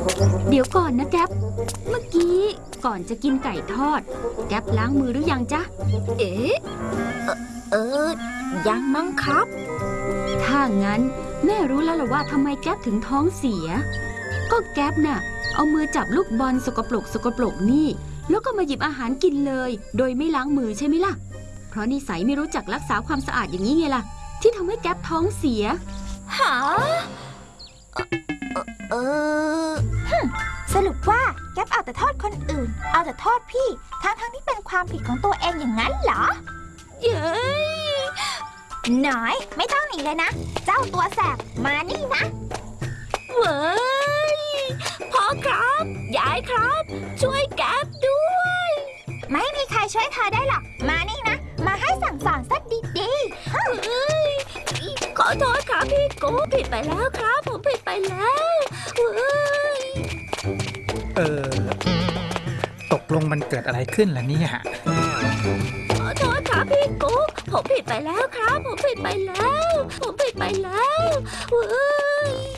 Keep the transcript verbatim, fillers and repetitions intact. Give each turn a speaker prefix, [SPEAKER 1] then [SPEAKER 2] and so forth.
[SPEAKER 1] เดี๋ยวก่อนนะแก๊ปเมื่อกี้ก่อนจะกินไก่ทอดแก๊ปล้างมือหรือยังจ๊ะ
[SPEAKER 2] เอ๊ะเออเออยังมั้งครับ
[SPEAKER 1] ถ้างั้นแม่รู้แล้วล่ะว่าทำไมแก๊ปถึงท้องเสียก็แก๊ปน่ะเอามือจับลูกบอลสกปรกสกปรกนี่แล้วก็มาหยิบอาหารกินเลยโดยไม่ล้างมือใช่ไหมล่ะเพราะนิสัยไม่รู้จักรักษาความสะอาดอย่างนี้ไงล่ะที่ทำให้แก๊ปท้องเสีย
[SPEAKER 2] หาเออสรุปว่าแก๊ปเอาแต่โทษคนอื่นเอาแต่โทษพี่ทั้งทั้งที่เป็นความผิดของตัวเองอย่างนั้นเหรอเย้ยหน่อยไม่ต้องหนีเลยนะเจ้าตัวแสบมานี่นะเว้ยพ่อครับยายครับช่วยแก๊ปด้วยไม่มีใครช่วยเธอได้หรอกมานี่นะมาให้สั่งสอนสักดีๆเฮ้ยขอโทษครับพี่กูผิดไปแล้วครับผมผิดไปแล้วเว้ย
[SPEAKER 3] เออตกลงมันเกิดอะไรขึ้นล่ะเนี่ย
[SPEAKER 2] ขอโทษครับพี่กูผมผิดไปแล้วครับผมผิดไปแล้วผมผิดไปแล้วเว้